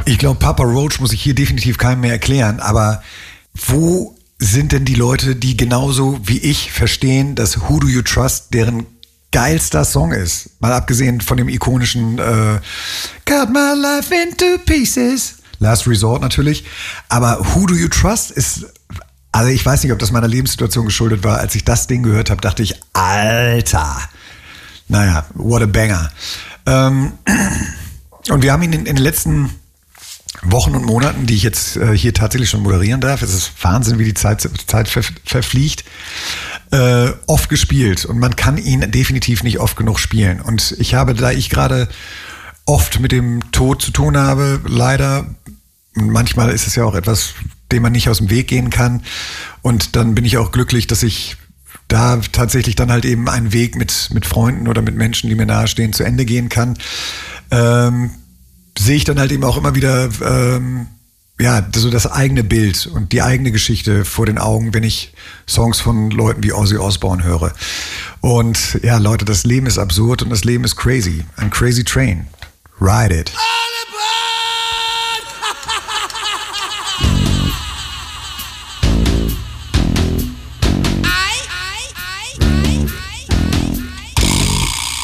Ich glaube, Papa Roach muss ich hier definitiv keinem mehr erklären, aber wo sind denn die Leute, die genauso wie ich verstehen, dass Who Do You Trust deren geilster Song ist? Mal abgesehen von dem ikonischen Cut My Life Into Pieces, Last Resort natürlich, aber Who Do You Trust ist, also ich weiß nicht, ob das meiner Lebenssituation geschuldet war, als ich das Ding gehört habe, dachte ich, Alter, naja, what a banger. Und wir haben ihn in den letzten Wochen und Monaten, die ich jetzt hier tatsächlich schon moderieren darf, es ist Wahnsinn, wie die Zeit verfliegt, oft gespielt. Und man kann ihn definitiv nicht oft genug spielen. Und ich habe, da ich gerade oft mit dem Tod zu tun habe, leider, manchmal ist es ja auch etwas, dem man nicht aus dem Weg gehen kann. Und dann bin ich auch glücklich, dass ich da tatsächlich dann halt eben einen Weg mit Freunden oder mit Menschen, die mir nahestehen, zu Ende gehen kann. Sehe ich dann halt eben auch immer wieder so das eigene Bild und die eigene Geschichte vor den Augen, wenn ich Songs von Leuten wie Ozzy Osbourne höre. Und ja, Leute, das Leben ist absurd und das Leben ist crazy. Ein crazy train. Ride it.